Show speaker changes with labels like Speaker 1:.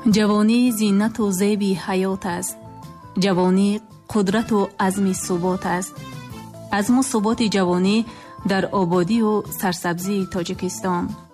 Speaker 1: جوانی زینت و زیبی حیات است. جوانی قدرت و عزم ثبات است. عزم و ثبات جوانی در آبادی و سرسبزی تاجیکستان.